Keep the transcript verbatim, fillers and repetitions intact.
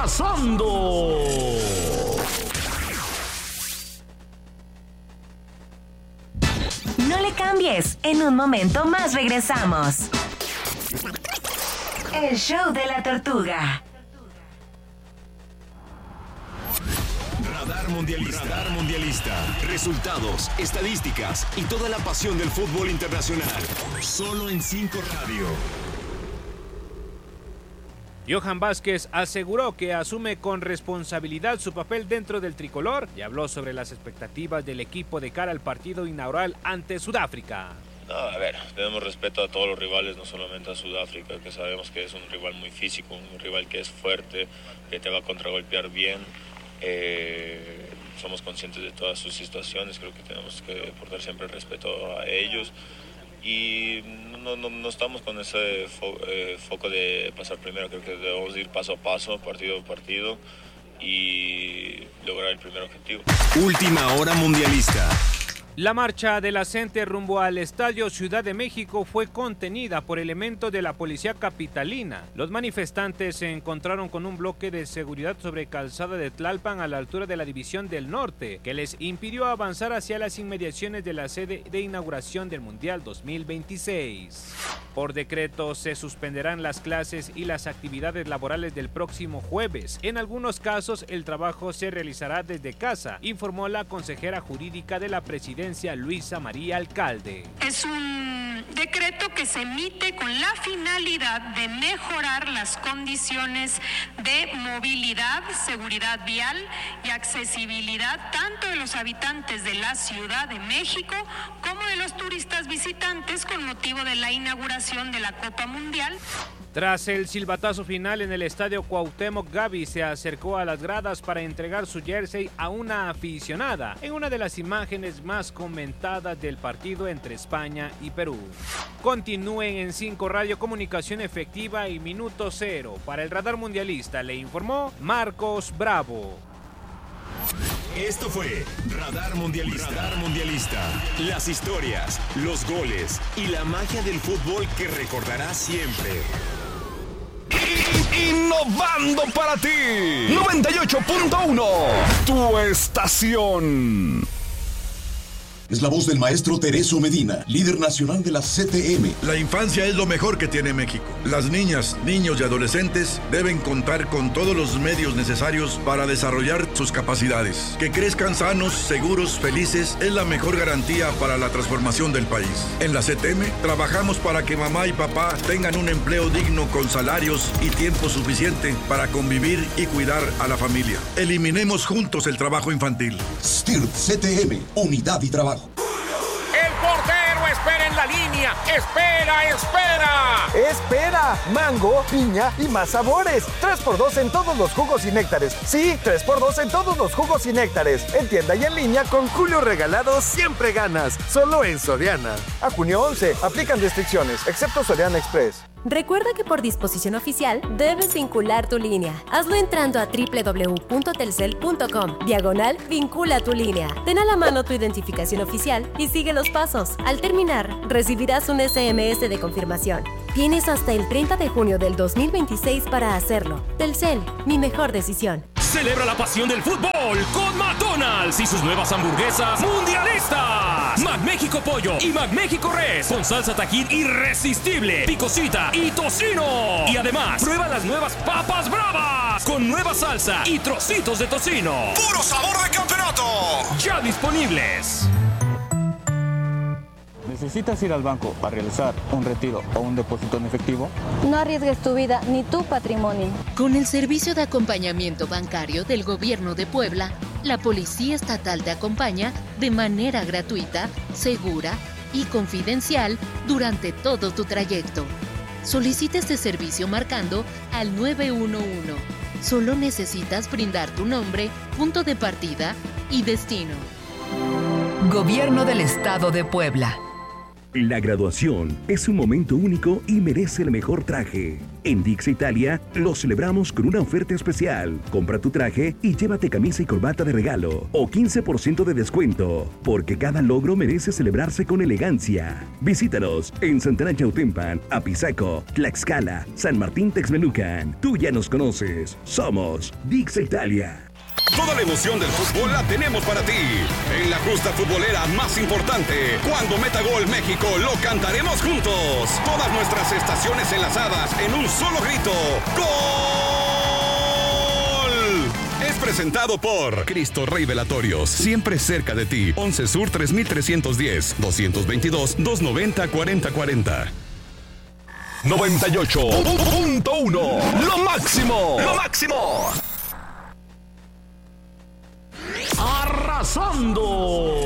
pasando? No le cambies, en un momento más regresamos. El show de la tortuga. Radar Mundialista. Radar Mundialista. Resultados, estadísticas y toda la pasión del fútbol internacional. Solo en cinco Radio. Johan Vázquez aseguró que asume con responsabilidad su papel dentro del tricolor y habló sobre las expectativas del equipo de cara al partido inaugural ante Sudáfrica. No, a ver, tenemos respeto a todos los rivales, no solamente a Sudáfrica, que sabemos que es un rival muy físico, un rival que es fuerte, que te va a contragolpear bien. Eh, somos conscientes de todas sus situaciones, creo que tenemos que portar siempre el respeto a ellos. Y no, no, no estamos con ese fo- eh, foco de pasar primero, creo que debemos ir paso a paso, partido a partido y lograr el primer objetivo. Última hora mundialista. La marcha de la gente rumbo al Estadio Ciudad de México fue contenida por elementos de la policía capitalina. Los manifestantes se encontraron con un bloque de seguridad sobre Calzada de Tlalpan a la altura de la División del Norte, que les impidió avanzar hacia las inmediaciones de la sede de inauguración del Mundial dos mil veintiséis. Por decreto se suspenderán las clases y las actividades laborales del próximo jueves. En algunos casos el trabajo se realizará desde casa, informó la consejera jurídica de la presidencia Luisa María Alcalde. Es un decreto que se emite con la finalidad de mejorar las condiciones de movilidad, seguridad vial y accesibilidad tanto de los habitantes de la Ciudad de México como de los turistas visitantes con motivo de la inauguración de la Copa Mundial. Tras el silbatazo final en el estadio Cuauhtémoc, Gaby se acercó a las gradas para entregar su jersey a una aficionada en una de las imágenes más comentadas del partido entre España y Perú. Continúen en cinco Radio, comunicación efectiva y minuto cero. Para el Radar Mundialista le informó Marcos Bravo. Esto fue Radar Mundialista. Radar Mundialista. Las historias, los goles y la magia del fútbol que recordarás siempre. Innovando para ti. noventa y ocho punto uno. Tu estación. Es la voz del maestro Tereso Medina, líder nacional de la C T M. La infancia es lo mejor que tiene México. Las niñas, niños y adolescentes deben contar con todos los medios necesarios para desarrollar sus capacidades. Que crezcan sanos, seguros, felices es la mejor garantía para la transformación del país. En la C T M trabajamos para que mamá y papá tengan un empleo digno con salarios y tiempo suficiente para convivir y cuidar a la familia. Eliminemos juntos el trabajo infantil. S T I R P C T M, unidad y trabajo. El portero espera en la línea. Espera, espera. Espera, mango, piña y más sabores. tres por dos en todos los jugos y néctares. Sí, tres por dos en todos los jugos y néctares. En tienda y en línea con Julio Regalado siempre ganas. Solo en Soriana. A junio once, aplican restricciones, excepto Soriana Express. Recuerda que por disposición oficial debes vincular tu línea. Hazlo entrando a doble u doble u doble u punto telcel punto com, diagonal vincula tu línea. Ten a la mano tu identificación oficial y sigue los pasos. Al terminar, recibirás un ese eme ese de confirmación. Tienes hasta el treinta de junio del dos mil veintiséis para hacerlo. Telcel, mi mejor decisión. Celebra la pasión del fútbol con McDonald's y sus nuevas hamburguesas mundialistas. McMéxico Pollo y McMéxico Res con salsa Tajín irresistible, picosita y tocino. Y además, prueba las nuevas papas bravas con nueva salsa y trocitos de tocino. ¡Puro sabor de campeonato! Ya disponibles. ¿Necesitas ir al banco para realizar un retiro o un depósito en efectivo? No arriesgues tu vida ni tu patrimonio. Con el servicio de acompañamiento bancario del Gobierno de Puebla, la Policía Estatal te acompaña de manera gratuita, segura y confidencial durante todo tu trayecto. Solicita este servicio marcando al nueve uno uno. Solo necesitas brindar tu nombre, punto de partida y destino. Gobierno del Estado de Puebla. La graduación es un momento único y merece el mejor traje. En Dix Italia lo celebramos con una oferta especial. Compra tu traje y llévate camisa y corbata de regalo o quince por ciento de descuento, porque cada logro merece celebrarse con elegancia. Visítanos en Santana Chautempan, Apizaco, Tlaxcala, San Martín Texmelucan. Tú ya nos conoces. Somos Dix Italia. Toda la emoción del fútbol la tenemos para ti. En la justa futbolera más importante, cuando meta gol México, lo cantaremos juntos. Todas nuestras estaciones enlazadas en un solo grito. ¡Gol! Es presentado por Cristo Rey Velatorios, siempre cerca de ti. once Sur tres mil trescientos diez, doscientos veintidós, doscientos noventa, cuarenta cuarenta. noventa y ocho punto uno. Lo máximo. Lo máximo. Arrasando